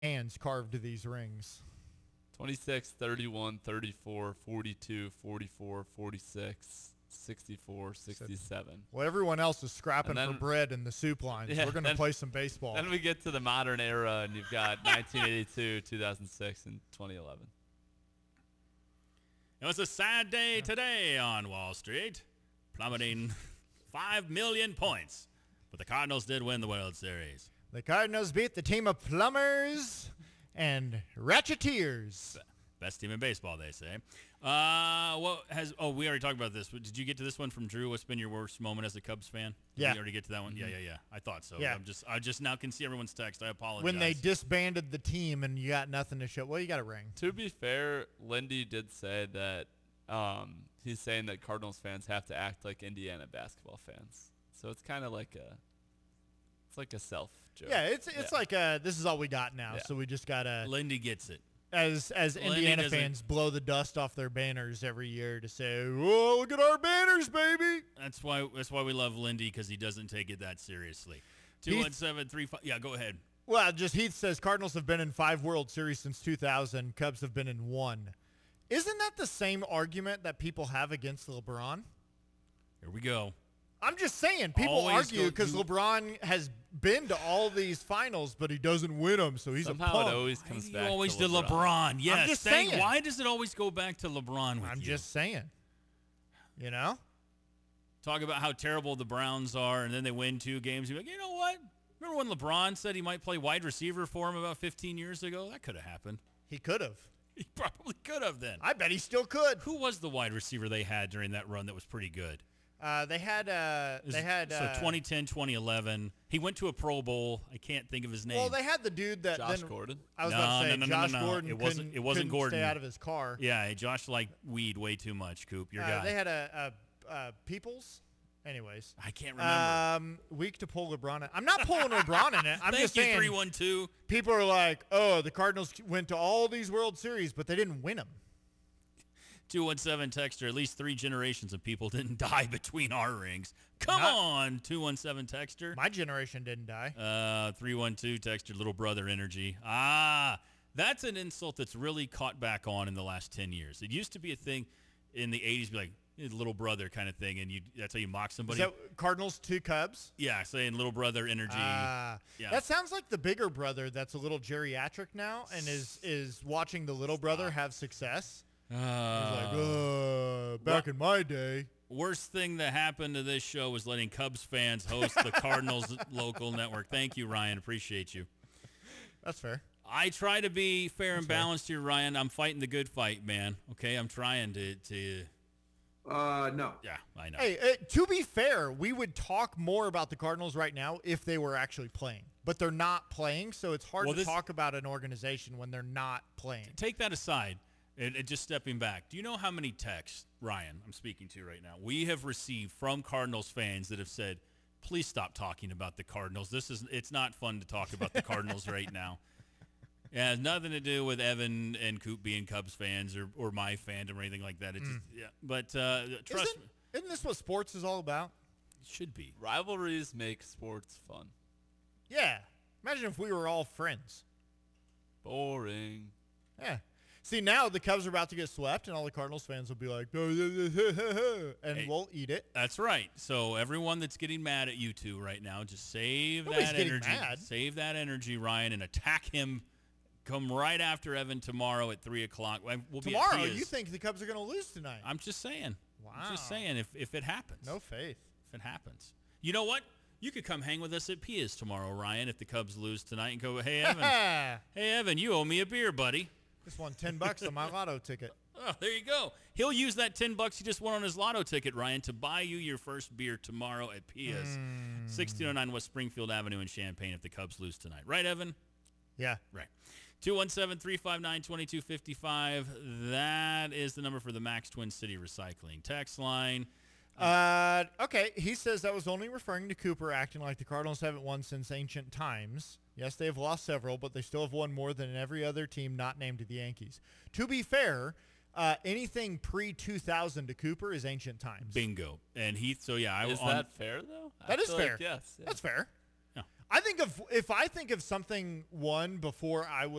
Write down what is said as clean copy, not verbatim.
hands carved these rings. 26, 31, 34, 42, 44, 46, 64, 67. Well, everyone else is scrapping then, for bread in the soup lines. Yeah, We're going to play some baseball. Then we get to the modern era, and you've got 1982, 2006, and 2011. It was a sad day today on Wall Street, plummeting 5 million points. But the Cardinals did win the World Series. The Cardinals beat the team of plumbers and ratcheteers. Best team in baseball, they say. We already talked about this. Did you get to this one from Drew? What's been your worst moment as a Cubs fan? Did Yeah. we already get to that one? Mm-hmm. Yeah. I thought so. Yeah. I just now can see everyone's text. I apologize. When they disbanded the team and you got nothing to show. Well, you got a ring. To be fair, Lindy did say that he's saying that Cardinals fans have to act like Indiana basketball fans. So it's kind of like a self joke. Yeah, it's like this is all we got now. Yeah. So we just gotta. Lindy gets it. As Indiana fans blow the dust off their banners every year to say, "Whoa, look at our banners, baby." That's why we love Lindy, because he doesn't take it that seriously. 21735. Yeah, go ahead. Well, just Heath says Cardinals have been in 5 World Series since 2000. Cubs have been in 1. Isn't that the same argument that people have against LeBron? Here we go. I'm just saying, people argue because LeBron has been to all these finals, but he doesn't win them, so he's somehow a punk. It always comes back always to LeBron. Yes. I'm just saying. Why does it always go back to LeBron with you? I'm just saying. You know? Talk about how terrible the Browns are, and then they win 2 games. You're like, you know what? Remember when LeBron said he might play wide receiver for him about 15 years ago? That could have happened. He could have. He probably could have then. I bet he still could. Who was the wide receiver they had during that run that was pretty good? They had 2010, 2011. He went to a Pro Bowl. I can't think of his name. Well, they had the dude that Josh Gordon. I was about to say Josh Gordon. It wasn't Gordon. Stay out of his car. Yeah, Josh liked weed way too much. Coop, your guy. They had a Peoples. Anyways, I can't remember. Weak to pull LeBron in. I'm not pulling LeBron in it. I'm just saying. 312. People are like, oh, the Cardinals went to all these World Series, but they didn't win them. 217 texter, at least 3 generations of people didn't die between our rings. Come on, 217 texter. My generation didn't die. 312 texter, little brother energy. That's an insult that's really caught back on in the last 10 years. It used to be a thing in the 80s, be like, little brother kind of thing, and that's how you mock somebody. Is that Cardinals 2 Cubs? Yeah, saying little brother energy. Yeah. That sounds like the bigger brother that's a little geriatric now and is watching the little brother have success. He's like, back in my day. Worst thing that happened to this show was letting Cubs fans host the Cardinals local network. Thank you, Ryan. Appreciate you. That's fair. I try to be fair and balanced here, Ryan. I'm fighting the good fight, man. Okay, I'm trying to no. Yeah, I know. Hey, to be fair, we would talk more about the Cardinals right now if they were actually playing. But they're not playing, so it's hard to talk about an organization when they're not playing. Take that aside, and just stepping back. Do you know how many texts, Ryan, I'm speaking to right now, we have received from Cardinals fans that have said, please stop talking about the Cardinals. It's not fun to talk about the Cardinals right now. It has nothing to do with Evan and Coop being Cubs fans or my fandom or anything like that. It's but trust me. Isn't this what sports is all about? It should be. Rivalries make sports fun. Yeah. Imagine if we were all friends. Boring. Yeah. See, now the Cubs are about to get swept, and all the Cardinals fans will be like, and we'll eat it. That's right. So everyone that's getting mad at you two right now, just save that energy. Mad. Save that energy, Ryan, and attack him. Come right after Evan tomorrow at 3 o'clock. We'll tomorrow? You think the Cubs are going to lose tonight? I'm just saying. Wow. I'm just saying if it happens. No faith. If it happens. You know what? You could come hang with us at Pia's tomorrow, Ryan, if the Cubs lose tonight and go, hey, Evan. Hey, Evan, you owe me a beer, buddy. Just won $10 on my lotto ticket. Oh, there you go. He'll use that $10 he just won on his lotto ticket, Ryan, to buy you your first beer tomorrow at Pia's. 1609 West Springfield Avenue in Champaign if the Cubs lose tonight. Right, Evan? Yeah. Right. 217-359-2255. That is the number for the Max Twin City Recycling text line. Okay, he says that was only referring to Cooper acting like the Cardinals haven't won since ancient times. Yes, they have lost several, but they still have won more than every other team not named the Yankees. To be fair, anything pre-2000 to Cooper is ancient times. Bingo. And Heath, so yeah. Is that fair, though? That is fair. Yes. That's fair. Yeah. I think if I think of something won before I was